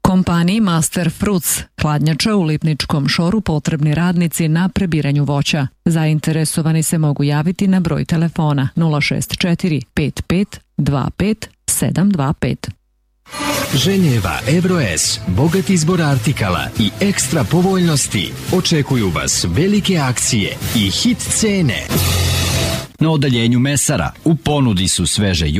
Kompaniji Master Fruits, hladnjača u Lipničkom šoru, potrebni radnici na prebiranju voća. Zainteresovani se mogu javiti na broj telefona 064 55 25 725. Ženjeva Euro S, bogat izbor artikala i ekstra povoljnosti očekuju vas velike akcije i hit cene. Na odeljenju mesara u ponudi su sveže